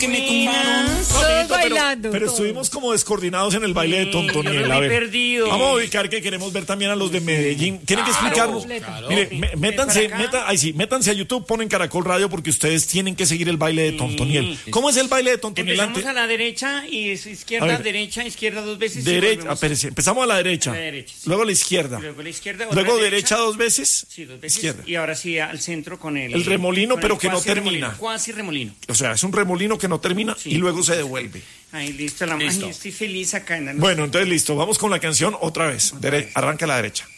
que me tumbaron. Todos bailando. Pero todos. estuvimos como descoordinados en el baile de Tontoniel. Yo A me he ver, perdido. vamos a ubicar que queremos ver también a los de Medellín. Tienen que explicarnos. Claro. Mire, métanse, Ven para acá. métanse a YouTube, ponen Caracol Radio porque ustedes tienen que seguir el baile de Tontoniel. ¿Cómo es el baile de Tontoniel? Empezamos a la derecha y es A izquierda, ver. derecha, izquierda dos veces. y Derecha, volvemos espérese, empezamos a la derecha, A la derecha, sí. luego a la izquierda, Luego a la izquierda, otra luego derecha 2 veces, Sí, 2 veces. izquierda. Y ahora sí al centro con El remolino, con pero el que no cuasi termina. remolino, Cuasi remolino. O sea, es un remolino que no termina Sí. y luego se devuelve. Ahí, listo. Ay, estoy feliz acá. Bueno, entonces listo, vamos con la canción otra vez. Arranca a la derecha.